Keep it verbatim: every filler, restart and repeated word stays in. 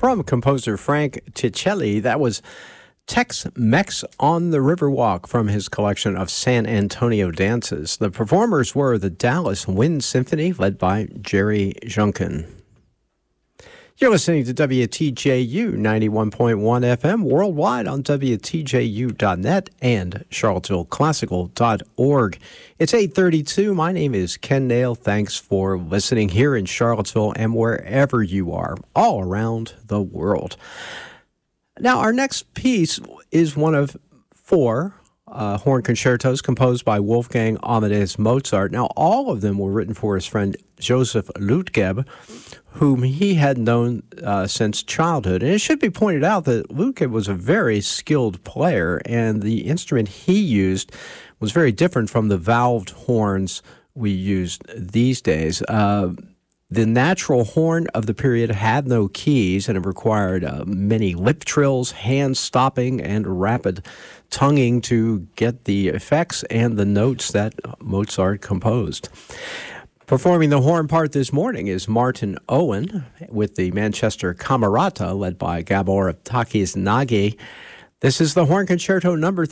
from composer Frank Ticelli. That was Tex-Mex on the Riverwalk from his collection of San Antonio dances. The performers were the Dallas Wind Symphony, led by Jerry Junkin. You're listening to W T J U ninety-one point one F M worldwide on W T J U dot net and Charlottesville Classical dot org. It's eight thirty-two. My name is Ken Nail. Thanks for listening here in Charlottesville and wherever you are, all around the world. Now, our next piece is one of four uh, horn concertos composed by Wolfgang Amadeus Mozart. Now, all of them were written for his friend Joseph Lütgeb, whom he had known uh, since childhood. And it should be pointed out that Lütgeb was a very skilled player, and the instrument he used was very different from the valved horns we use these days. Uh, the natural horn of the period had no keys, and it required uh, many lip trills, hand stopping, and rapid tonguing to get the effects and the notes that Mozart composed. Performing the horn part this morning is Martin Owen with the Manchester Camerata, led by Gabor Takis Nagy. This is the Horn Concerto number